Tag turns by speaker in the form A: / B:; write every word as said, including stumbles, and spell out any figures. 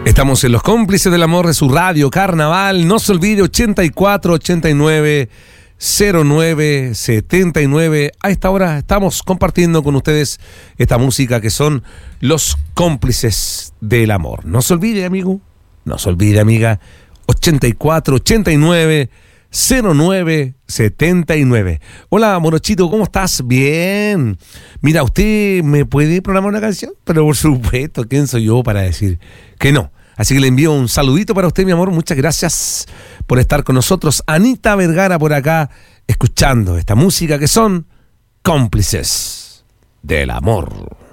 A: Estamos en Los Cómplices del Amor de su radio Carnaval. No se olvide, ochenta y cuatro, ochenta y nueve, cero nueve, setenta y nueve. A esta hora estamos compartiendo con ustedes esta música que son Los Cómplices del Amor. No se olvide, amigo, no se olvide, amiga, ochenta y cuatro, ochenta y nueve, cero nueve, setenta y nueve. Hola, Morochito, ¿cómo estás? Bien. Mira, ¿usted me puede programar una canción? Pero por supuesto, ¿quién soy yo para decir que no? Así que le envío un saludito para usted, mi amor. Muchas gracias por estar con nosotros. Anita Vergara por acá, escuchando esta música que son Cómplices del Amor.